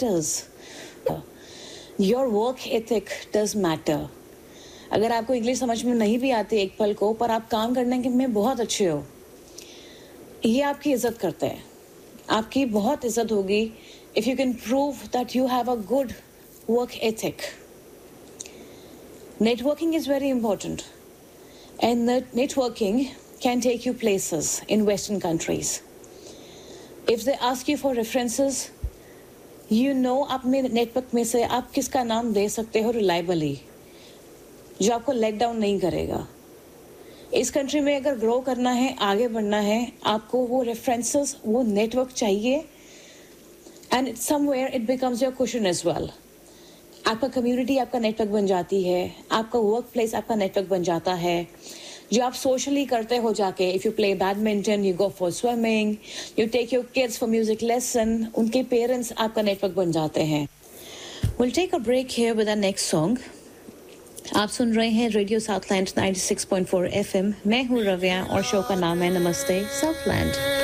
matters. Your work ethic does matter. अगर आपको English समझ में नहीं भी आती एक पल को, पर आप काम करने में बहुत अच्छे हो, ये आपकी इज्जत करते हैं. आपकी बहुत इज्जत होगी if you can prove that you have a good work ethic. Networking is very important, and networking can take you places in Western countries. If they ask you for references, you know अपने network में से आप किसका नाम दे सकते हो reliably, जो आपको लेट डाउन नहीं करेगा. इस कंट्री में अगर ग्रो करना है, आगे बढ़ना है, आपको वो रेफरेंसेस, वो नेटवर्क चाहिए. And somewhere it becomes your cushion as well. आपका कम्युनिटी आपका नेटवर्क बन जाती है, आपका वर्क प्लेस आपका नेटवर्क बन जाता है. जो आप सोशली करते हो जाके, if you play badminton, you go for swimming, you take your kids for music lesson, उनके पेरेंट्स आपका नेटवर्क बन जाते हैं. Will take a break here with our next song. आप सुन रहे हैं रेडियो साउथलैंड 96.4 FM. मैं हूँ रव्या और शो का नाम है नमस्ते साउथलैंड.